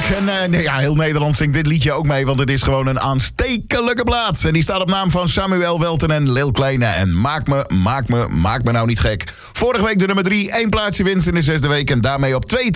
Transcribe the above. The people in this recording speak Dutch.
En heel Nederland zingt dit liedje ook mee, want het is gewoon een aanstekelijke plaat. En die staat op naam van Samuel Welten en Lil Kleine. En maak me nou niet gek. Vorige week de nummer 3, 1 plaatsje winst in de 6e week en daarmee op 2